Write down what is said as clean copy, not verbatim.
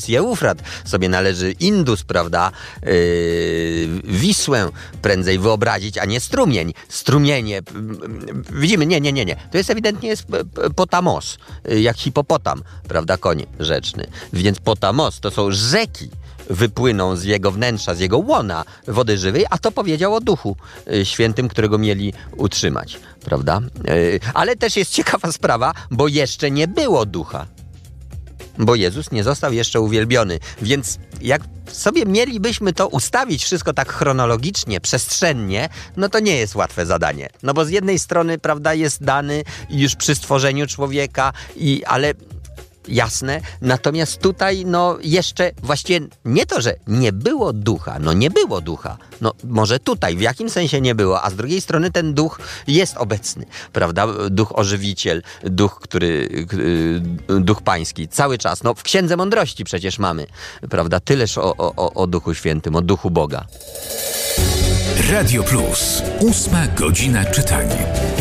Eufrat sobie należy Indus, prawda, Wisłę prędzej wyobrazić, a nie strumień. Strumienie, widzimy, nie. To jest ewidentnie Potamos, jak hipopotam, prawda, koń rzeczny. Więc Potamos to są rzeki, wypłyną z jego wnętrza, z jego łona wody żywej, a to powiedział o Duchu Świętym, którego mieli utrzymać, prawda? Ale też jest ciekawa sprawa, bo jeszcze nie było Ducha. Bo Jezus nie został jeszcze uwielbiony. Więc jak sobie mielibyśmy to ustawić wszystko tak chronologicznie, przestrzennie, no to nie jest łatwe zadanie. No bo z jednej strony, prawda, jest dany już przy stworzeniu człowieka, ale jasne, natomiast tutaj no jeszcze właściwie nie to, że nie było Ducha, no może tutaj w jakim sensie nie było, a z drugiej strony ten Duch jest obecny, prawda, Duch ożywiciel, Duch Pański, cały czas, no w Księdze Mądrości przecież mamy, prawda, tyleż o Duchu Świętym, o Duchu Boga. Radio Plus, 8 godzina czytania.